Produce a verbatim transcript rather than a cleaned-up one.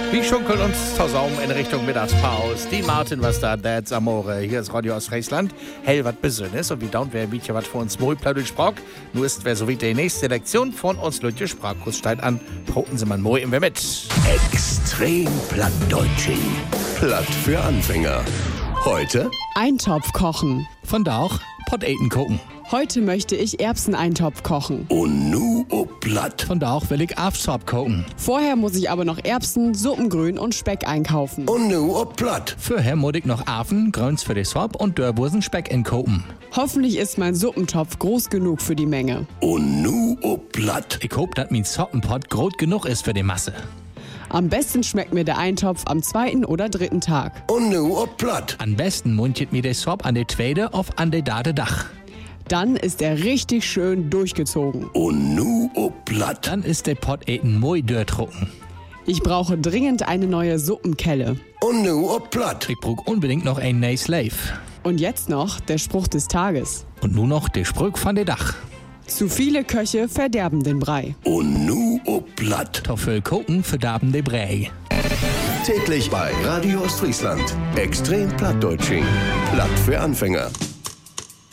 Wir schunkeln uns zusammen in Richtung Mittagspause. Die Martin, was da, that's Amore. Hier ist Radio Ostfriesland. Hell, was Besonderes. Und wie dauert wer Mädchen was für uns moi platt sprach. Nur ist wer so wie die nächste Lektion von uns Leute Sprachkurs steigt an. Proten Sie mal moi im mit. Extrem Plattdeutsching. Platt für Anfänger. Heute Eintopf kochen. Von da auch Potäten gucken. Heute möchte ich Erbseneintopf kochen. und nu ob Platt. Von da auch will ich Afsop gucken. Vorher muss ich aber noch Erbsen, Suppengrün und Speck einkaufen. Und nu ob Platt. Vorher muss ich noch Afen, Gröns für die Sop und Dörrbursen Speck in kopen. Hoffentlich ist mein Suppentopf groß genug für die Menge. Und nu ob Platt. Ich hoff, dass mein Soppenpott groß genug ist für die Masse. Am besten schmeckt mir der Eintopf am zweiten oder dritten Tag. Und nu ob Platt. Am besten mundet mir der Sop an der zweite auf an der dade Dach. Dann ist er richtig schön durchgezogen. Und nu ob Platt. Dann ist der Potäten moi dörrtrocken. Ich brauche dringend eine neue Suppenkelle. Und nu ob Platt. Ich brauch unbedingt noch ein neues Slave. Und jetzt noch der Spruch des Tages. Und nur noch der Sprück von der Dach. Zu viele Köche verderben den Brei. Und nu ob Platt. Toffel gucken, verdarben de Brei. Täglich bei Radio Ostfriesland. Extrem Plattdeutsching. Platt für Anfänger.